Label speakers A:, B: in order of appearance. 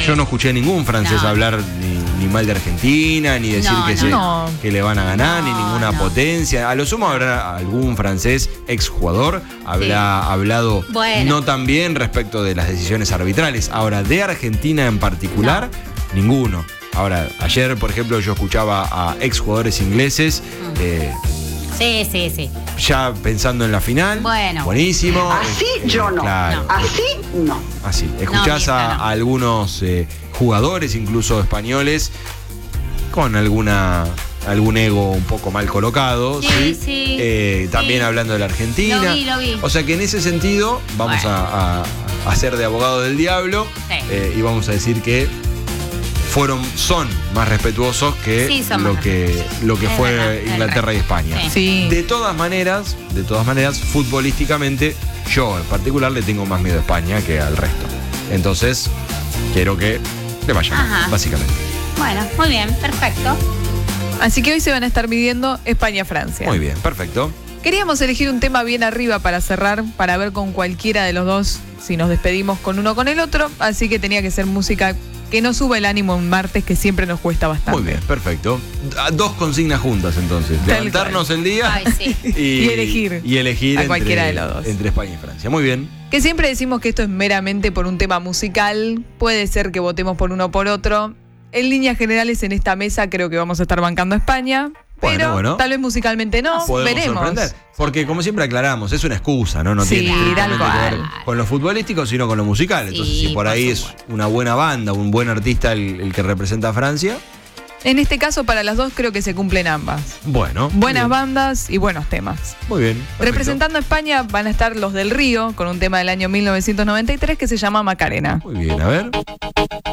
A: Yo no escuché ningún francés hablar ni mal de Argentina, ni decir que le van a ganar, ni ninguna potencia. A lo sumo habrá algún francés exjugador, habrá hablado no tan bien respecto de las decisiones arbitrales. Ahora, de Argentina en particular, ninguno. Ahora, ayer, por ejemplo, yo escuchaba a exjugadores ingleses.
B: Sí.
A: Ya pensando en la final. Buenísimo.
C: Así yo no.
A: Claro.
C: Así no.
A: Así. Escuchás a algunos jugadores, incluso españoles, con algún ego un poco mal colocado. También hablando de la Argentina.
B: Lo vi.
A: O sea que en ese sentido vamos a hacer de abogado del diablo y vamos a decir que son más respetuosos que lo que fue Inglaterra y España. De todas maneras, futbolísticamente, yo en particular le tengo más miedo a España que al resto. Entonces, quiero que le vayan, básicamente.
B: Bueno, muy bien, perfecto.
D: Así que hoy se van a estar midiendo España-Francia.
A: Muy bien, perfecto.
D: Queríamos elegir un tema bien arriba para cerrar, para ver con cualquiera de los dos si nos despedimos con uno o con el otro. Así que tenía que ser música que no suba el ánimo un martes, que siempre nos cuesta bastante.
A: Muy bien, perfecto. Dos consignas juntas entonces. Levantarnos el día y elegir
D: a cualquiera de los dos.
A: Entre España y Francia. Muy bien.
D: Que siempre decimos que esto es meramente por un tema musical. Puede ser que votemos por uno o por otro. En líneas generales, en esta mesa creo que vamos a estar bancando a España. Pero tal vez musicalmente no, veremos. Sorprender.
A: Porque como siempre aclaramos, es una excusa, ¿no? No tiene que ver con lo futbolístico, sino con lo musical. Entonces, si por ahí es una buena banda, un buen artista el que representa a Francia.
D: En este caso, para las dos creo que se cumplen ambas.
A: Bueno.
D: Buenas bandas y buenos temas.
A: Muy bien. Perfecto.
D: Representando a España van a estar los del Río, con un tema del año 1993 que se llama Macarena.
A: Muy bien, a ver.